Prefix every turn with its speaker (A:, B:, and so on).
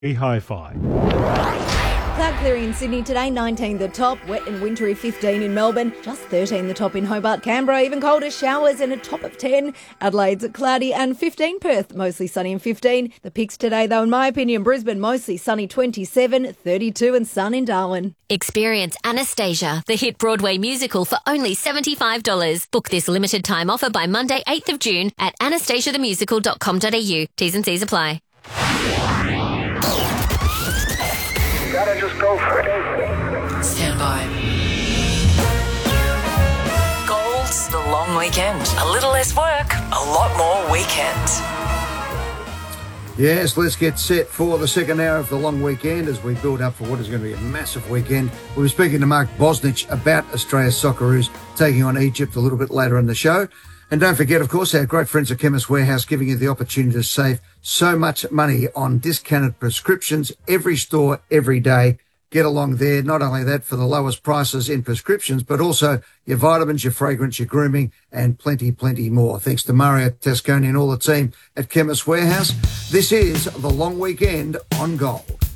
A: Hi-Fi.
B: Cloud clearing in Sydney today, 19 the top, wet and wintry 15 in Melbourne, just 13 the top in Hobart, Canberra, even colder showers and a top of 10. Adelaide's cloudy and 15 Perth, mostly sunny and 15. The picks today though, in my opinion, Brisbane mostly sunny 27, 32 and sun in Darwin.
C: Experience Anastasia, the hit Broadway musical for only $75. Book this limited time offer by Monday 8th of June at anastasiathemusical.com.au. T's and C's apply.
D: Gotta just go for it.
E: Stand by. Gold's the long weekend. A little less work, a lot more weekend.
F: Yes, let's get set for the second hour of the long weekend as we build up for what is going to be a massive weekend. We'll be speaking to Mark Bosnich about Australia's Socceroos taking on Egypt a little bit later in the show. And don't forget, of course, our great friends at Chemist Warehouse giving you the opportunity to save so much money on discounted prescriptions every store, every day. Get along there. Not only that, for the lowest prices in prescriptions, but also your vitamins, your fragrance, your grooming, and plenty, plenty more. Thanks to Mario Tasconi and all the team at Chemist Warehouse. This is the long weekend on Gold.